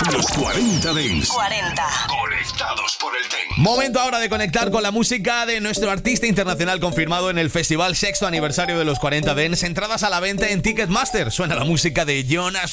Los 40 Dance. 40. Conectados por el Dance. Momento ahora de conectar con la música de nuestro artista internacional confirmado en el festival sexto aniversario de los 40 Dance. Entradas a la venta en Ticketmaster. Suena la música de Jonas